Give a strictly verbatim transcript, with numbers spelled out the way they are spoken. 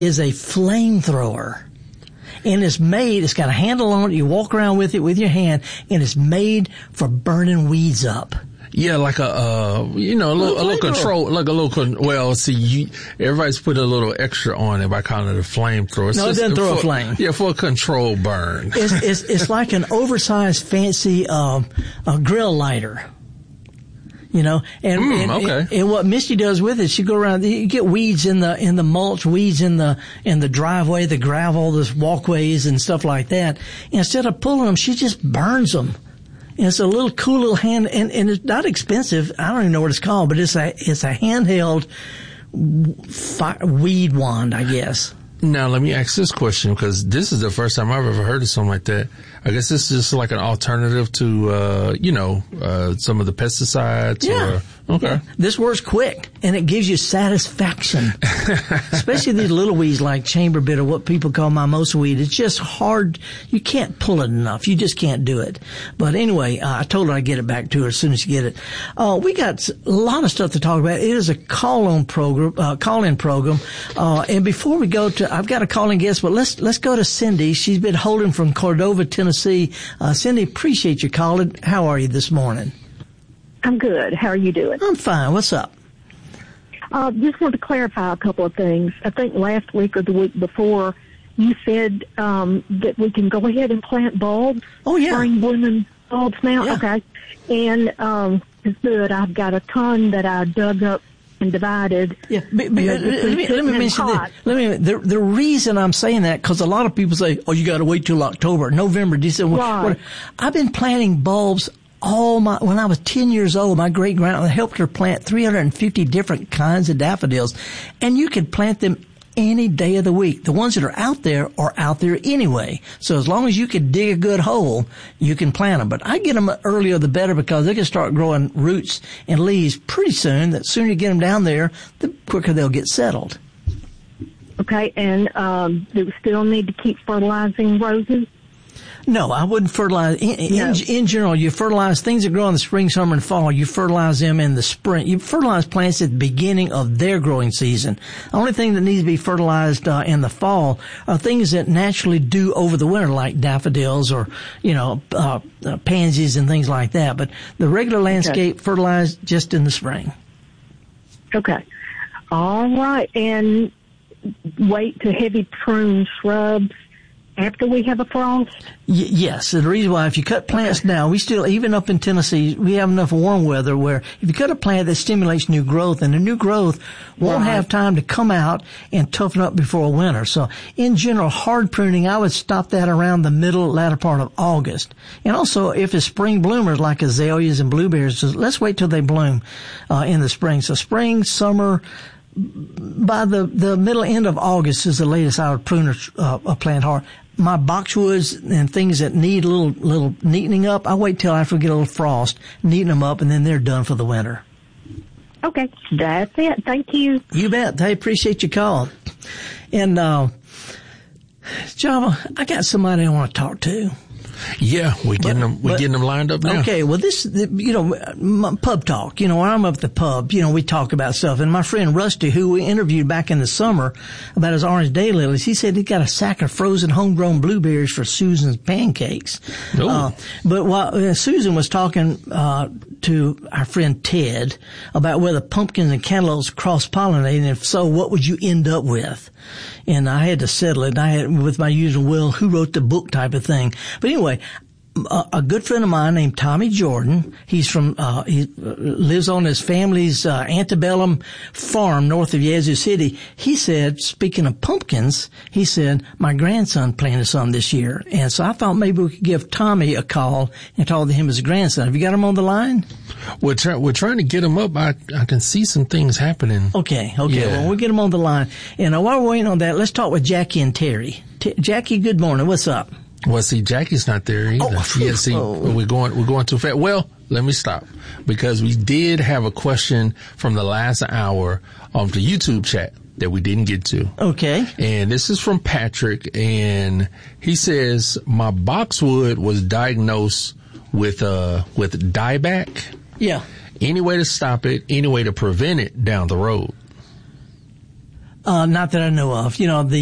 is a flamethrower. And it's made, it's got a handle on it. You walk around with it with your hand, and it's made for burning weeds up. Yeah, like a, uh, you know, a little, a little control, like a little, con- well, see, you, everybody's put a little extra on it by calling it a flamethrower. No, it doesn't throw for, a flame. Yeah, for a control burn. It's, it's, it's like an oversized, fancy, um, uh, grill lighter. You know, and, mm, and, okay. and, and what Misty does with it, she go around, you get weeds in the, in the mulch, weeds in the, in the driveway, the gravel, the walkways and stuff like that. Instead of pulling them, she just burns them. And it's a little cool little hand, and, and it's not expensive. I don't even know what it's called, but it's a, it's a handheld fire, weed wand, I guess. Now, let me ask this question, because this is the first time I've ever heard of something like that. I guess this is just like an alternative to, uh, you know, uh, some of the pesticides. Yeah. Or, okay. Yeah. This works quick, and it gives you satisfaction. Especially these little weeds like chamber bit or what people call mimosa weed. It's just hard. You can't pull it enough. You just can't do it. But anyway, uh, I told her I'd get it back to her as soon as you get it. Uh, we got a lot of stuff to talk about. It is a call-on program, uh, call-in program. Uh, and before we go to, I've got a calling guest, but let's, let's go to Cindy. She's been holding from Cordova, Tennessee. Uh, Cindy, appreciate you calling. How are you this morning? I'm good. How are you doing? I'm fine. What's up? Uh, just want to clarify a couple of things. I think last week or the week before, you said um, that we can go ahead and plant bulbs. Oh, yeah. Spring blooming bulbs now? Yeah. Okay. And um, it's good. I've got a ton that I dug up and divided. Yeah, but, but, let me, let me mention that. Let me, the, the reason I'm saying that, because a lot of people say, oh, you got to wait till October, November, December. Right. What, I've been planting bulbs all my, when I was ten years old, my great grandmother helped her plant three hundred fifty different kinds of daffodils, and you could plant them any day of the week. The ones that are out there are out there anyway. So as long as you can dig a good hole, you can plant them. But I get them earlier the better, because they can start growing roots and leaves pretty soon. The sooner you get them down there, the quicker they'll get settled. Okay, and um, do we still need to keep fertilizing roses? No, I wouldn't fertilize. In, no. in, in general, you fertilize things that grow in the spring, summer, and fall. You fertilize them in the spring. You fertilize plants at the beginning of their growing season. The only thing that needs to be fertilized uh, in the fall are things that naturally do over the winter, like daffodils or, you know, uh, uh, pansies and things like that. But the regular landscape, okay, fertilized just in the spring. Okay. All right. And wait to heavy prune shrubs after we have a frost? Y- yes. And the reason why, if you cut plants okay. now, we still, even up in Tennessee, we have enough warm weather where if you cut a plant that stimulates new growth, and the new growth won't right. have time to come out and toughen up before winter. So in general, hard pruning, I would stop that around the middle, latter part of August. And also, if it's spring bloomers like azaleas and blueberries, so let's wait till they bloom uh, in the spring. So spring, summer, by the, the middle end of August is the latest I would prune a, uh, a plant hard. My boxwoods and things that need a little, little neatening up, I wait till after we get a little frost, neaten them up, and then they're done for the winter. Okay, that's it. Thank you. You bet. I appreciate your call. And, uh, Java, I got somebody I want to talk to. Yeah, we're getting but, them, we're but, getting them lined up now. Okay, well this, you know, pub talk, you know, when I'm up at the pub, you know, we talk about stuff. And my friend Rusty, who we interviewed back in the summer about his orange daylilies, he said he got a sack of frozen homegrown blueberries for Susan's pancakes. Uh, but while uh, Susan was talking, uh, to our friend Ted about whether pumpkins and cantaloupes cross-pollinate, and if so, what would you end up with? And I had to settle it. I had, with my usual, well, who wrote the book type of thing. But anyway, a, a good friend of mine named Tommy Jordan, he's from, uh, he lives on his family's, uh, antebellum farm north of Yazoo City. He said, speaking of pumpkins, he said, my grandson planted some this year. And so I thought maybe we could give Tommy a call and talk to him as a grandson. Have you got him on the line? We're, try, we're trying to get him up. I, I can see some things happening. Okay, okay. Yeah. Well, we'll get him on the line. And uh, while we're waiting on that, let's talk with Jackie and Terry. T- Jackie, good morning. What's up? Well, see, Jackie's not there either. Oh, yeah, see, oh. we're going, we're going too fast. Well, let me stop, because we did have a question from the last hour on the YouTube chat that we didn't get to. Okay. And this is from Patrick, and he says, my boxwood was diagnosed with, uh, with dieback. Yeah. Any way to stop it, any way to prevent it down the road? Uh, not that I know of. You know, the